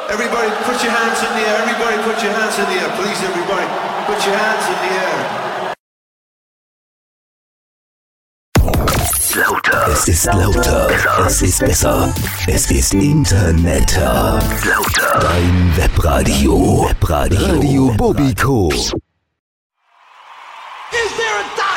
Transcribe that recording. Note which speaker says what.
Speaker 1: Everybody put your hands in the air. Everybody put your hands in the air. Please, everybody, put your hands in the air.
Speaker 2: Lauter. Es ist lauter. Es ist besser. Es ist Internetter. Lauter. Dein Webradio. Radio Bobiko.
Speaker 3: Is there a